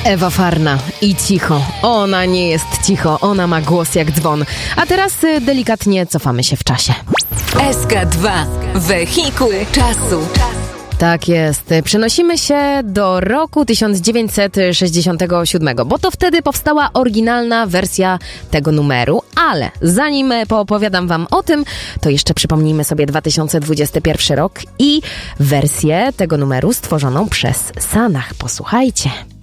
Ewa Farna i cicho. Ona nie jest cicho, ona ma głos jak dzwon. A teraz delikatnie cofamy się w czasie. SK2. Wehikuł czasu. Tak jest. Przenosimy się do roku 1967, bo to wtedy powstała oryginalna wersja tego numeru, ale zanim poopowiadam wam o tym, to jeszcze przypomnijmy sobie 2021 rok i wersję tego numeru stworzoną przez Sanach. Posłuchajcie.